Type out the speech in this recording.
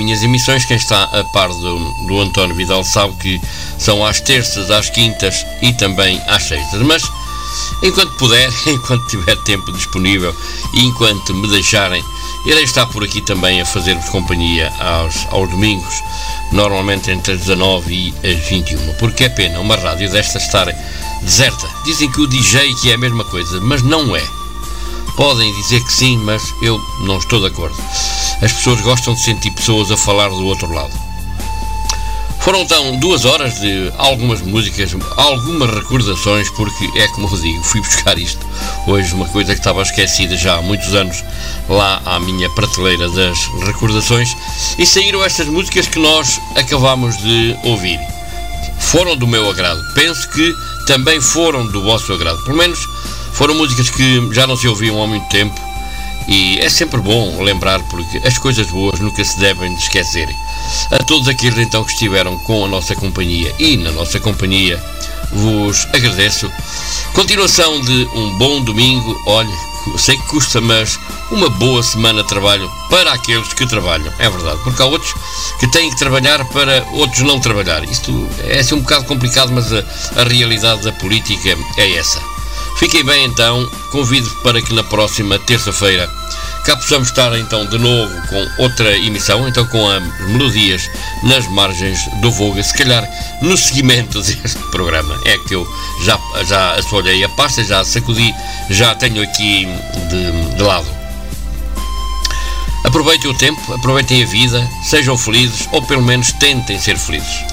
minhas emissões, quem está a par do António Vidal sabe que são às terças, às quintas e também às sextas. Mas, enquanto puder, enquanto tiver tempo disponível e enquanto me deixarem, irei estar por aqui também a fazer-vos companhia aos domingos, normalmente entre as 19 e as 21, porque é pena uma rádio desta estar deserta. Dizem que o DJ que é a mesma coisa, mas não é. Podem dizer que sim, mas eu não estou de acordo. As pessoas gostam de sentir pessoas a falar do outro lado. Foram então 2 horas de algumas músicas, algumas recordações, porque é como eu digo, fui buscar isto hoje, uma coisa que estava esquecida já há muitos anos, lá à minha prateleira das recordações, e saíram estas músicas que nós acabámos de ouvir. Foram do meu agrado, penso que também foram do vosso agrado, pelo menos foram músicas que já não se ouviam há muito tempo, e é sempre bom lembrar, porque as coisas boas nunca se devem de esquecer. A todos aqueles então que estiveram com a nossa companhia e na nossa companhia, vos agradeço. Continuação de um bom domingo. Olha, sei que custa, mas uma boa semana de trabalho para aqueles que trabalham, é verdade, porque há outros que têm que trabalhar para outros não trabalhar. Isto é assim um bocado complicado, mas a realidade da política é essa. Fiquem bem então, convido para que na próxima terça-feira cá possamos estar então de novo com outra emissão, então com as melodias nas margens do Voga, se calhar no seguimento deste programa. É que eu já assolhei a pasta, já sacudi, já tenho aqui de lado. Aproveitem o tempo, aproveitem a vida, sejam felizes, ou pelo menos tentem ser felizes.